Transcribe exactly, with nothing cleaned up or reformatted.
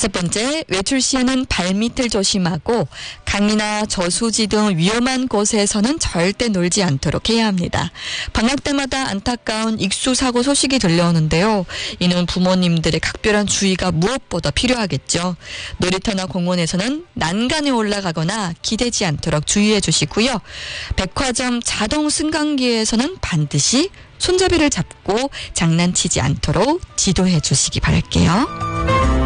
다섯 번째, 외출 시에는 발밑을 조심하고 강이나 저수지 등 위험한 곳에서는 절대 놀지 않도록 해야 합니다. 방학 때마다 안타까운 익수 사고 소식이 들려오는데요. 이는 부모님들의 각별한 주의가 무엇보다 필요하겠죠. 놀이터나 공원에서는 난간에 올라가거나 기대지 않도록 주의해 주시고요. 백화점 자동 승강기에서는 반드시 손잡이를 잡고 장난치지 않도록 지도해 주시기 바랄게요.